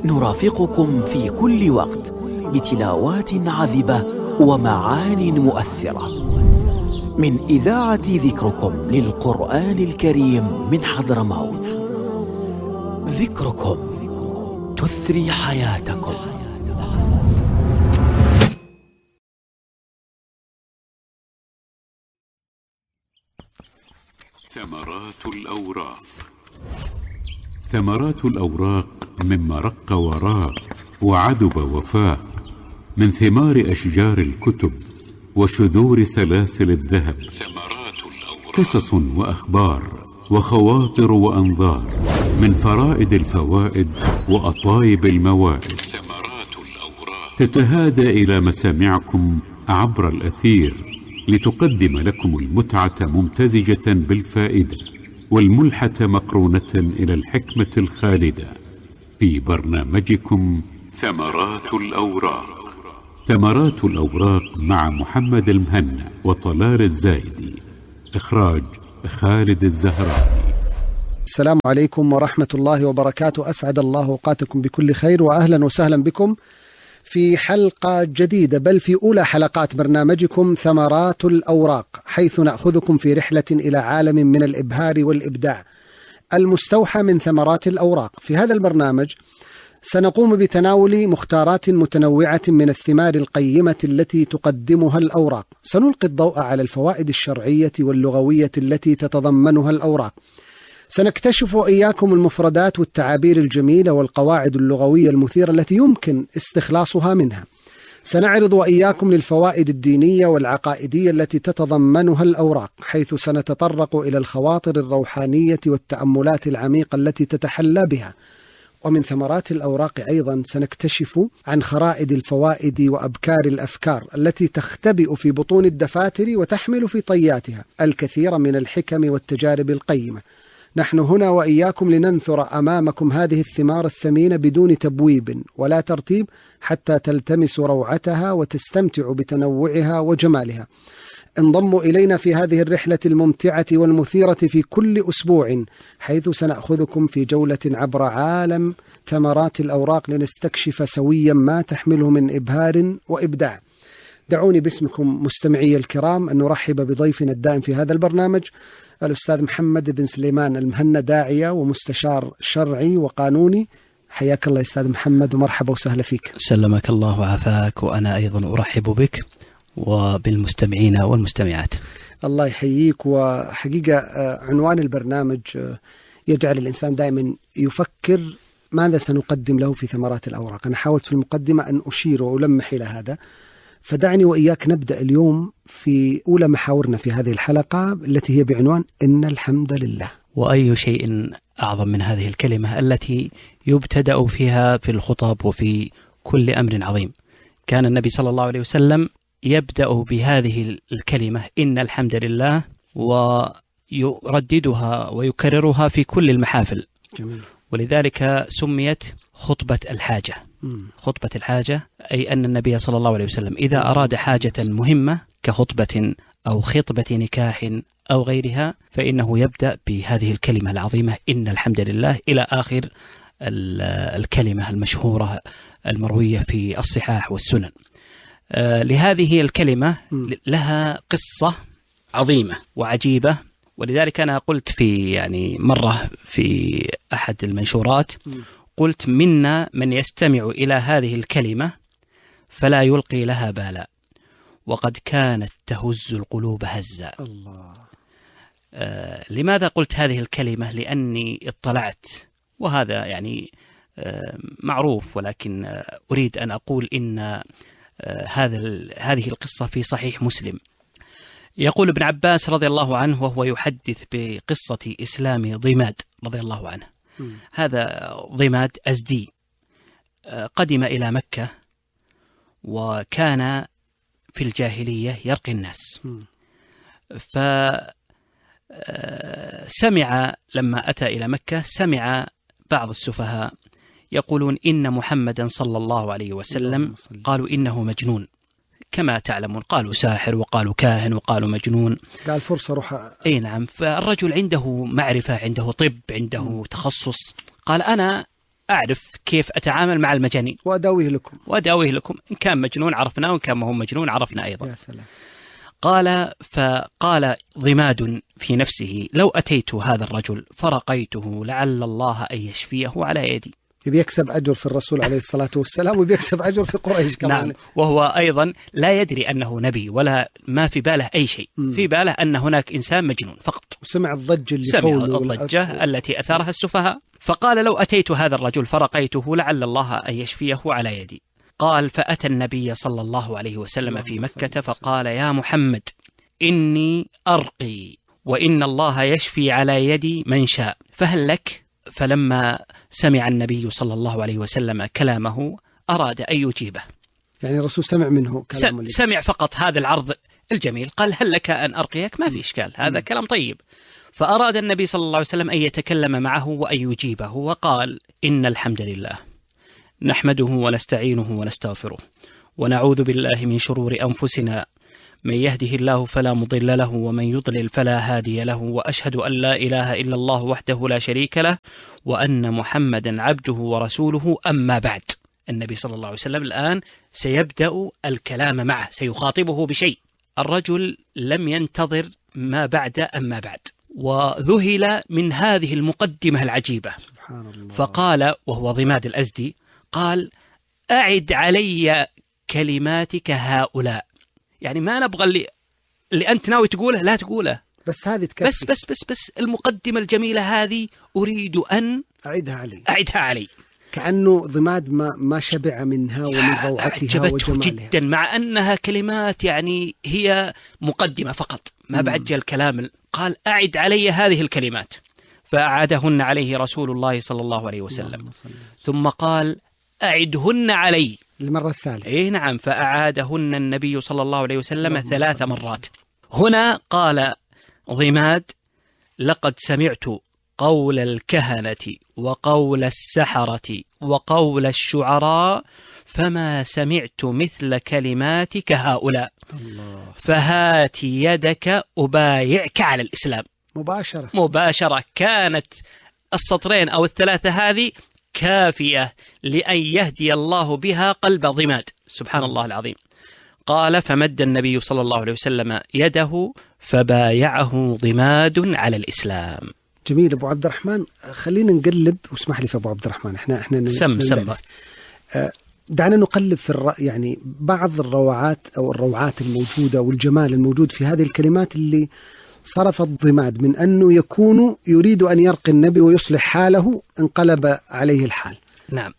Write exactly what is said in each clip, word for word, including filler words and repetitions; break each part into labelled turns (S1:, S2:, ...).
S1: نرافقكم في كل وقت بتلاوات عذبة ومعان مؤثرة من إذاعة ذكركم للقرآن الكريم من حضرموت. ذكركم تثري حياتكم.
S2: ثمرات الأوراق. ثمرات الأوراق مما رق وراق وعدب وفاق، من ثمار أشجار الكتب وشذور سلاسل الذهب. ثمرات الأوراق قصص وأخبار وخواطر وأنظار، من فرائد الفوائد وأطايب الموائد. ثمرات الأوراق تتهادى إلى مسامعكم عبر الأثير لتقدم لكم المتعة ممتزجة بالفائدة، والملحة مقرونة إلى الحكمة الخالدة، في برنامجكم ثمرات الأوراق. ثمرات الأوراق مع محمد المهنا وطلال الزايدي. إخراج خالد الزهراني.
S3: السلام عليكم ورحمة الله وبركاته. أسعد الله أوقاتكم بكل خير، وأهلا وسهلا بكم في حلقة جديدة، بل في أولى حلقات برنامجكم ثمرات الأوراق، حيث نأخذكم في رحلة إلى عالم من الإبهار والإبداع المستوحى من ثمرات الأوراق. في هذا البرنامج سنقوم بتناول مختارات متنوعة من الثمار القيمة التي تقدمها الأوراق. سنلقي الضوء على الفوائد الشرعية واللغوية التي تتضمنها الأوراق. سنكتشف إياكم المفردات والتعابير الجميلة والقواعد اللغوية المثيرة التي يمكن استخلاصها منها. سنعرض وإياكم للفوائد الدينية والعقائدية التي تتضمنها الأوراق، حيث سنتطرق إلى الخواطر الروحانية والتأملات العميقة التي تتحلى بها. ومن ثمرات الأوراق أيضا سنكتشف عن خرائد الفوائد وأبكار الأفكار التي تختبئ في بطون الدفاتر وتحمل في طياتها الكثير من الحكم والتجارب القيمة. نحن هنا وإياكم لننثر أمامكم هذه الثمار الثمينة بدون تبويب ولا ترتيب، حتى تلتمسوا روعتها وتستمتعوا بتنوعها وجمالها. انضموا إلينا في هذه الرحلة الممتعة والمثيرة في كل أسبوع، حيث سنأخذكم في جولة عبر عالم ثمرات الأوراق لنستكشف سويا ما تحمله من إبهار وإبداع. دعوني باسمكم مستمعي الكرام أن نرحب بضيفنا الدائم في هذا البرنامج، الأستاذ محمد بن سليمان المهنا، داعية ومستشار شرعي وقانوني. حياك الله أستاذ محمد ومرحبا وسهلا فيك.
S4: سلمك الله وعافاك، وأنا أيضا أرحب بك وبالمستمعين والمستمعات.
S3: الله يحييك. وحقيقة عنوان البرنامج يجعل الإنسان دائما يفكر ماذا سنقدم له في ثمرات الأوراق. أنا حاولت في المقدمة أن أشير وألمح إلى هذا، فدعني وإياك نبدأ اليوم في أولى محاورنا في هذه الحلقة التي هي بعنوان إن الحمد لله.
S4: وأي شيء أعظم من هذه الكلمة التي يبتدأ فيها في الخطب وفي كل أمر عظيم. كان النبي صلى الله عليه وسلم يبدأ بهذه الكلمة إن الحمد لله، ويرددها ويكررها في كل المحافل.
S3: جميل.
S4: ولذلك سميت خطبة الحاجة. م. خطبة الحاجة أي أن النبي صلى الله عليه وسلم إذا أراد حاجة مهمة كخطبة أو خطبة نكاح أو غيرها، فإنه يبدأ بهذه الكلمة العظيمة إن الحمد لله إلى آخر الكلمة المشهورة المروية في الصحاح والسنن. آه لهذه الكلمة لها قصة عظيمة وعجيبة، ولذلك أنا قلت في يعني مرة في أحد المنشورات، قلت منا من يستمع إلى هذه الكلمة فلا يلقي لها بالا، وقد كانت تهز القلوب هزا.
S3: الله.
S4: آه لماذا قلت هذه الكلمة؟ لأني اطلعت، وهذا يعني آه معروف، ولكن آه أريد أن أقول إن آه هذا هذه القصة في صحيح مسلم. يقول ابن عباس رضي الله عنه وهو يحدث بقصة إسلام ضماد رضي الله عنه. م. هذا ضماد أزدي قدم إلى مكة، وكان في الجاهلية يرقي الناس. فسمع لما أتى إلى مكة سمع بعض السفهاء يقولون إن محمدا صلى الله عليه وسلم قالوا إنه مجنون، كما تعلمون، قالوا ساحر وقالوا كاهن وقالوا مجنون.
S3: قال فرصة روح.
S4: أي نعم. فالرجل عنده معرفة، عنده طب، عنده تخصص. قال أنا أعرف كيف أتعامل مع المجانين
S3: وأداويه لكم
S4: وأداويه لكم، إن كان مجنون عرفناه وإن كان ما هو مجنون عرفنا أيضا.
S3: يا سلام.
S4: قال فقال ضماد في نفسه لو أتيت هذا الرجل فرقيته لعل الله أن يشفيه على يدي.
S3: يبي يكسب أجر في الرسول عليه الصلاة والسلام وبيكسب أجر في قريش كمان.
S4: نعم، وهو أيضا لا يدري أنه نبي ولا ما في باله أي شيء، م. في باله أن هناك إنسان مجنون فقط.
S3: وسمع الضجة اللي
S4: سمع الضجة والأ... التي أثارها السفهاء. فقال لو أتيت هذا الرجل فرقيته لعل الله أن يشفيه على يدي. قال فأتى النبي صلى الله عليه وسلم في مكة فقال يا محمد إني أرقي وإن الله يشفي على يدي من شاء فهل لك؟ فلما سمع النبي صلى الله عليه وسلم كلامه أراد أن يجيبه.
S3: يعني الرسول سمع منه كلام
S4: سمع فقط هذا العرض الجميل، قال هل لك أن أرقيك؟ ما في إشكال، هذا م. كلام طيب. فأراد النبي صلى الله عليه وسلم أن يتكلم معه وأن يجيبه، وقال إن الحمد لله نحمده ونستعينه ونستغفره ونعوذ بالله من شرور أنفسنا من يهده الله فلا مضل له ومن يضلل فلا هادي له، وأشهد أن لا إله إلا الله وحده لا شريك له وأن محمدا عبده ورسوله. أما بعد، النبي صلى الله عليه وسلم الآن سيبدأ الكلام معه، سيخاطبه بشيء. الرجل لم ينتظر ما بعد أما بعد، وذهل من هذه المقدمة العجيبة. سبحان الله. فقال وهو ضماد الأزدي قال أعد علي كلماتك هؤلاء، يعني ما نبغى اللي, اللي أنت ناوي تقوله لا تقوله،
S3: بس هذه تكفي،
S4: بس بس بس بس المقدمة الجميلة هذه أريد أن
S3: أعدها علي
S4: أعدها علي.
S3: كأنه ضماد ما ما شبع منها ومن روعتها وجمالها
S4: جدا، مع أنها كلمات يعني هي مقدمة فقط، ما بعد الكلام. قال أعد علي هذه الكلمات، فأعادهن عليه رسول الله صلى الله عليه وسلم، ثم قال أعدهن علي
S3: المرة الثالثة.
S4: إيه نعم، فأعادهن النبي صلى الله عليه وسلم ثلاث مرات. هنا قال ضماد لقد سمعت قول الكهنة وقول السحرة وقول الشعراء فما سمعت مثل كلماتك هؤلاء، الله. فهات يدك أبايعك على الإسلام.
S3: مباشرة
S4: مباشرة. كانت السطرين أو الثلاثة هذه كافية لأن يهدي الله بها قلب ضماد، سبحان الله العظيم. قال فمد النبي صلى الله عليه وسلم يده فبايعه ضماد على الإسلام.
S3: جميل أبو عبد الرحمن، خلينا نقلب، واسمح لي في أبو عبد الرحمن، احنا احنا
S4: سم سم
S3: دعنا نقلب في الر... يعني بعض الروعات أو الروعات الموجودة والجمال الموجود في هذه الكلمات اللي صرف الضماد من أنه يكون يريد أن يرقي النبي ويصلح حاله انقلب عليه الحال.
S4: نعم.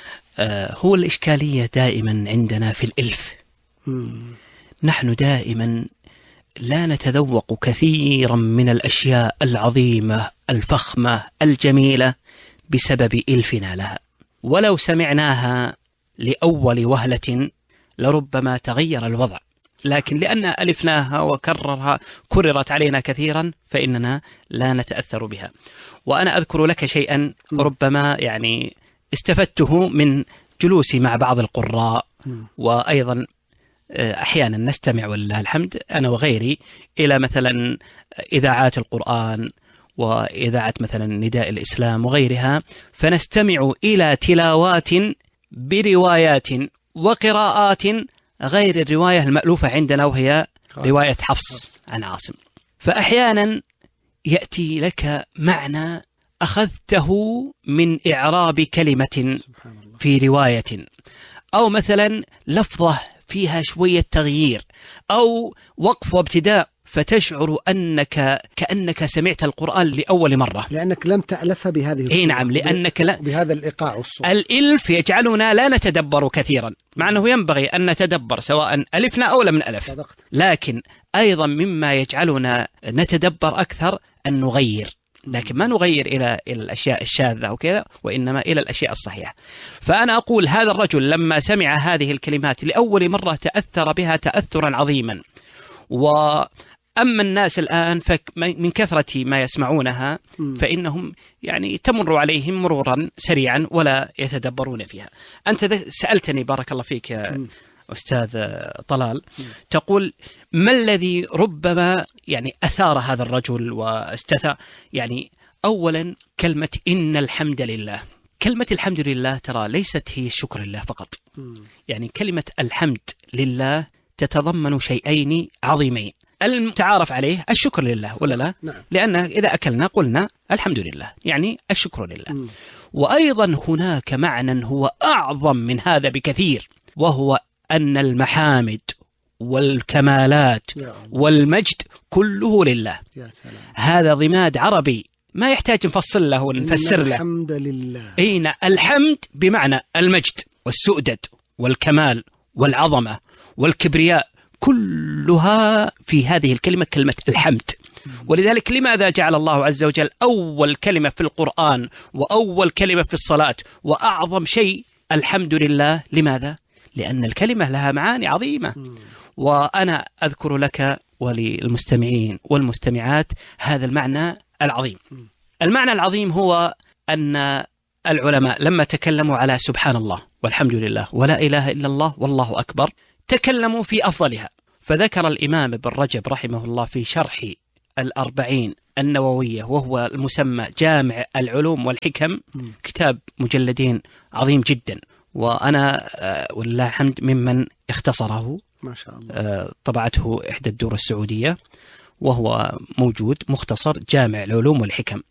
S4: آه هو الإشكالية دائما عندنا في الإلف. مم. نحن دائما لا نتذوق كثيرا من الأشياء العظيمة الفخمة الجميلة بسبب إلفنا لها، ولو سمعناها لأول وهلة لربما تغير الوضع، لكن لأن ألفناها وكررها كررت علينا كثيرا فإننا لا نتأثر بها. وأنا أذكر لك شيئا ربما يعني استفدته من جلوسي مع بعض القراء، وأيضا أحيانا نستمع ولله الحمد أنا وغيري إلى مثلا إذاعات القرآن وإذاعة مثلا نداء الإسلام وغيرها، فنستمع إلى تلاوات بروايات وقراءات غير الرواية المألوفة عندنا وهي رواية حفص عن عاصم. فأحيانا يأتي لك معنى أخذته من إعراب كلمة في رواية، أو مثلا لفظة فيها شوية تغيير أو وقف وابتداء، فتشعر أنك كأنك سمعت القرآن لأول مرة
S3: لأنك لم تألفها بهذه الصورة.
S4: إيه نعم، لأنك لا
S3: بهذا الإيقاع والصوت.
S4: الإلف يجعلنا لا نتدبر كثيرا، مع أنه ينبغي أن نتدبر سواء ألفنا أو لم نألف، لكن أيضا مما يجعلنا نتدبر أكثر أن نغير، لكن ما نغير إلى الأشياء الشاذة وكذا، وإنما إلى الأشياء الصحيحة. فأنا أقول هذا الرجل لما سمع هذه الكلمات لأول مرة تأثر بها تأثرا عظيما. وأما الناس الآن من كثرة ما يسمعونها فإنهم يعني تمر عليهم مرورا سريعا ولا يتدبرون فيها. أنت سألتني بارك الله فيك يا أستاذ طلال، تقول ما الذي ربما يعني أثار هذا الرجل واستثار؟ يعني أولا كلمة إن الحمد لله، كلمة الحمد لله ترى ليست هي الشكر لله فقط. يعني كلمة الحمد لله تتضمن شيئين عظيمين، المتعارف عليه الشكر لله ولا لا؟
S3: نعم.
S4: لأن إذا أكلنا قلنا الحمد لله، يعني الشكر لله. م. وأيضا هناك معنى هو أعظم من هذا بكثير، وهو أن المحامد والكمالات والمجد كله لله.
S3: يا سلام.
S4: هذا ضماد عربي ما يحتاج نفصل له ونفسر له.
S3: الحمد لله.
S4: أين الحمد بمعنى المجد والسؤدد والكمال والعظمة والكبرياء، كلها في هذه الكلمة كلمة الحمد. ولذلك لماذا جعل الله عز وجل أول كلمة في القرآن وأول كلمة في الصلاة وأعظم شيء الحمد لله؟ لماذا؟ لأن الكلمة لها معاني عظيمة. وأنا أذكر لك وللمستمعين والمستمعات هذا المعنى العظيم. المعنى العظيم هو أن العلماء لما تكلموا على سبحان الله والحمد لله ولا إله إلا الله والله أكبر تكلموا في أفضلها. فذكر الإمام ابن رجب رحمه الله في شرح الأربعين النووية، وهو المسمى جامع العلوم والحكم، كتاب مجلدين عظيم جدا، وأنا ولله الحمد ممن اختصره
S3: ما شاء الله.
S4: طبعته إحدى الدور السعودية، وهو موجود مختصر جامع العلوم والحكم.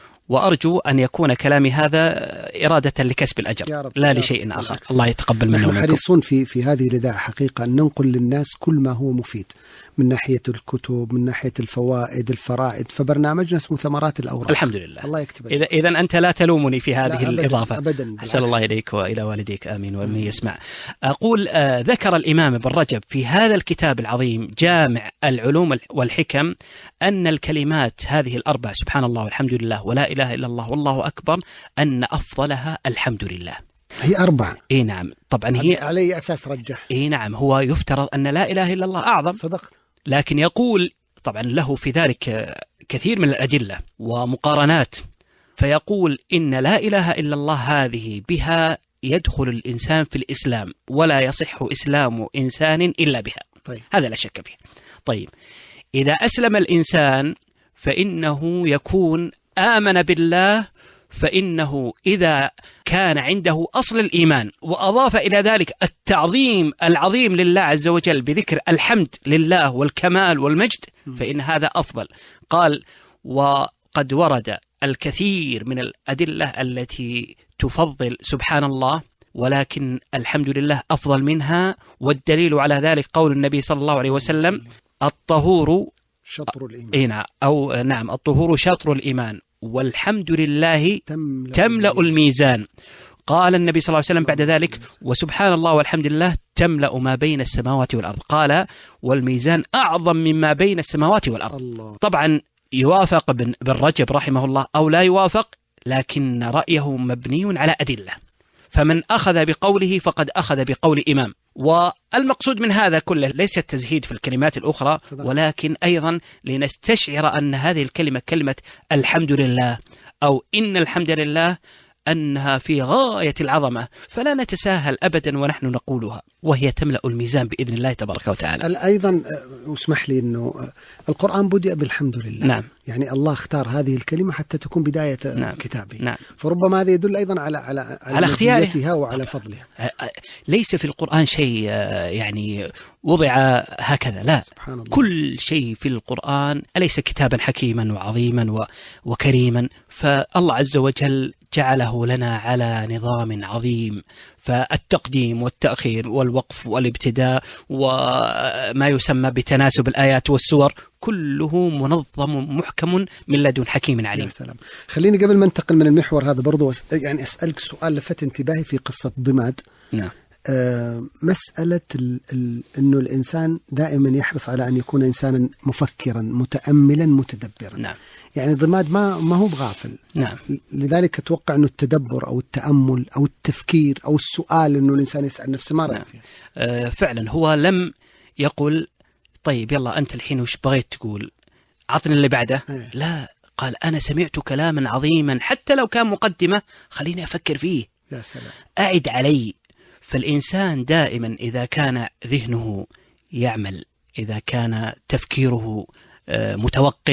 S4: وأرجو أن يكون كلامي هذا إرادة لكسب الأجر لا لشيء آخر. الله يتقبل منه.
S3: نحن حريصون في في هذه الإذاعة حقيقة أن ننقل للناس كل ما هو مفيد من ناحية الكتب، من ناحية الفوائد، الفرائد. فبرنامجنا اسمه ثمرات الأوراق.
S4: الحمد لله.
S3: الله يكتب.
S4: إذا إذا أنت لا تلومني في هذه
S3: أبداً
S4: الإضافة.
S3: أبدا.
S4: أحسن الله إليك وإلى والديك، آمين ومن يسمع. أقول آه ذكر الإمام ابن رجب في هذا الكتاب العظيم جامع العلوم والحكم أن الكلمات هذه الأربع سبحان الله والحمد لله ولا إله إلا الله والله أكبر أن أفضلها الحمد لله.
S3: هي أربعة.
S4: إيه نعم طبعا. هي
S3: على أي أساس رجح؟
S4: إيه نعم هو يفترض أن لا إله إلا الله أعظم.
S3: صدقت.
S4: لكن يقول طبعا له في ذلك كثير من الأدلة ومقارنات، فيقول إن لا إله إلا الله هذه بها يدخل الإنسان في الإسلام ولا يصح إسلام إنسان إلا بها.
S3: طيب.
S4: هذا لا شك فيه. طيب إذا أسلم الإنسان فإنه يكون آمن بالله، فإنه إذا كان عنده أصل الإيمان وأضاف إلى ذلك التعظيم العظيم لله عز وجل بذكر الحمد لله والكمال والمجد، فإن هذا أفضل. قال وقد ورد الكثير من الأدلة التي تفضل سبحان الله، ولكن الحمد لله أفضل منها. والدليل على ذلك قول النبي صلى الله عليه وسلم الطهور
S3: شطر الإيمان.
S4: أو نعم الطهور شطر الإيمان والحمد لله تملأ, تملأ الميزان. قال النبي صلى الله عليه وسلم بعد ذلك وسبحان الله والحمد لله تملأ ما بين السماوات والأرض. قال والميزان أعظم مما بين السماوات والأرض. الله. طبعا يوافق ابن رجب رحمه الله أو لا يوافق، لكن رأيه مبني على أدلة، فمن أخذ بقوله فقد أخذ بقول إمام. والمقصود من هذا كله ليس التزهيد في الكلمات الأخرى، ولكن أيضا لنستشعر أن هذه الكلمة كلمة الحمد لله أو إن الحمد لله أنها في غاية العظمة، فلا نتساهل أبدا ونحن نقولها، وهي تملأ الميزان بإذن الله تبارك وتعالى.
S3: أيضا اسمح لي أنه القرآن بدأ بالحمد لله.
S4: نعم.
S3: يعني الله اختار هذه الكلمة حتى تكون بداية نعم. كتابه.
S4: نعم.
S3: فربما هذا يدل أيضا على على على, على اختيارها وعلى فضلها.
S4: ليس في القرآن شيء يعني وضع هكذا، لا، سبحان الله. كل شيء في القرآن أليس كتابا حكيما وعظيما وكريما؟ فالله عز وجل جعله لنا على نظام عظيم، فالتقديم والتأخير والوقف والابتداء وما يسمى بتناسب الآيات والسور كله منظم محكم من لدن حكيم عليم.
S3: يا سلام. خليني قبل ما انتقل من المحور هذا برضو يعني أسألك سؤال لفت انتباهي في قصة ضماد.
S4: نعم.
S3: آه مسألة ال ال أنه الإنسان دائما يحرص على أن يكون إنسانا مفكرا متأملا متدبرا.
S4: نعم.
S3: يعني ضماد ما ما هو بغافل.
S4: نعم.
S3: لذلك أتوقع أنه التدبر أو التأمل أو التفكير أو السؤال أنه الإنسان يسأل نفسه ما رأيك
S4: نعم.
S3: فيها؟
S4: آه فعلا هو لم يقل طيب يلا أنت الحين وش بغيت تقول عطني اللي بعده.
S3: أيه.
S4: لا، قال أنا سمعت كلاما عظيما حتى لو كان مقدمة خليني أفكر فيه.
S3: يا سلام.
S4: أعد علي. فالإنسان دائما إذا كان ذهنه يعمل، إذا كان تفكيره متوقد،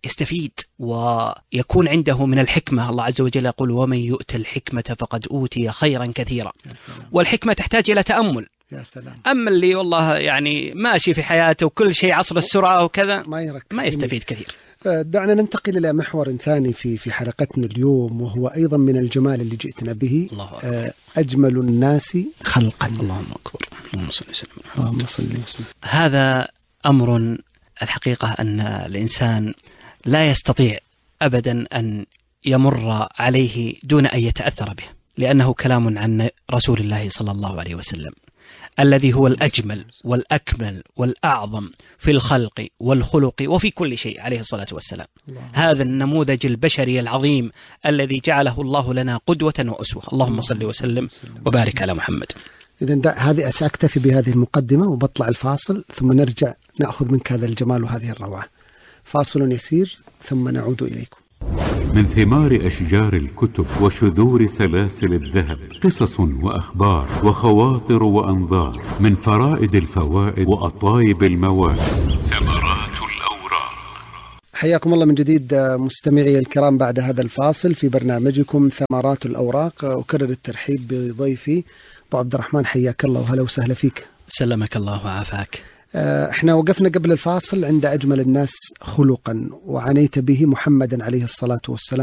S4: يستفيد ويكون عنده من الحكمة. الله عز وجل يقول ومن يؤت الحكمة فقد أوتي خيرا كثيرا. والحكمة تحتاج إلى تأمل.
S3: يا سلام.
S4: أما اللي والله يعني ماشي في حياته وكل شيء عصر السرعة وكذا
S3: ما,
S4: ما يستفيد كثير.
S3: دعنا ننتقل إلى محور ثاني في في حلقتنا اليوم، وهو أيضا من الجمال اللي جئتنا به. أجمل الناس خلقا.
S4: اللهم أكبر. اللهم صل وسلم.
S3: اللهم صل وسلم.
S4: هذا أمر الحقيقة أن الإنسان لا يستطيع أبدا أن يمر عليه دون أن يتأثر به، لأنه كلام عن رسول الله صلى الله عليه وسلم الذي هو الأجمل والأكمل والأعظم في الخلق والخلق وفي كل شيء عليه الصلاة والسلام. هذا النموذج البشري العظيم الذي جعله الله لنا قدوة وأسوة. اللهم صل وسلم وبارك على محمد.
S3: إذن هذه سأكتفي بهذه المقدمة وبطلع الفاصل، ثم نرجع نأخذ منك هذا الجمال وهذه الروعة. فاصل يسير ثم نعود إليكم.
S2: من ثمار أشجار الكتب وشذور سلاسل الذهب قصص وأخبار وخواطر وأنظار، من فرائد الفوائد وأطايب المواد. ثمرات الأوراق.
S3: حياكم الله من جديد مستمعي الكرام بعد هذا الفاصل في برنامجكم ثمرات الأوراق. أكرر الترحيب بضيفي أبو عبد الرحمن، حياك الله وهلا وسهلا فيك.
S4: سلمك الله وعافاك.
S3: احنا وقفنا قبل الفاصل عند أجمل الناس خلقا، وعنيت به محمدا عليه الصلاة والسلام